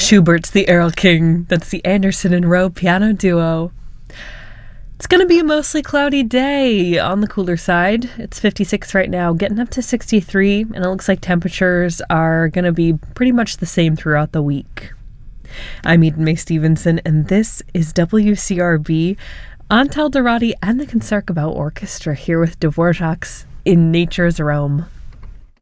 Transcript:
Schubert's the Errol King. That's the Anderson and Rowe piano duo. It's going to be a mostly cloudy day on the cooler side. It's 56 right now, getting up to 63, and it looks like temperatures are going to be pretty much the same throughout the week. I'm Eden May Stevenson, and this is WCRB, Antal Dorati and the Concertgebouw Orchestra here with Dvorak's In Nature's Realm.